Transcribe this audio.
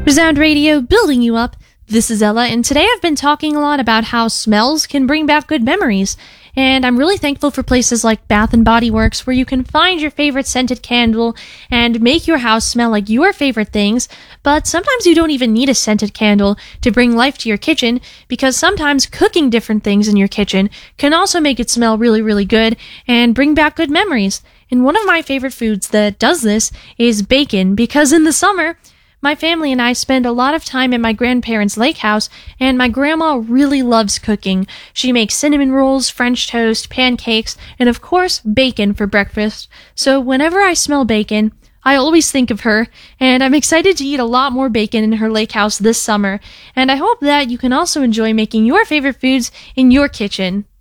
Resound Radio, building you up. This is Ella, and today I've been talking a lot about how smells can bring back good memories. And I'm really thankful for places like Bath & Body Works where you can find your favorite scented candle and make your house smell like your favorite things. But sometimes you don't even need a scented candle to bring life to your kitchen, because sometimes cooking different things in your kitchen can also make it smell really, really good and bring back good memories. And one of my favorite foods that does this is bacon, because in the summer, my family and I spend a lot of time at my grandparents' lake house, and my grandma really loves cooking. She makes cinnamon rolls, French toast, pancakes, and of course, bacon for breakfast. So whenever I smell bacon, I always think of her, and I'm excited to eat a lot more bacon in her lake house this summer. And I hope that you can also enjoy making your favorite foods in your kitchen.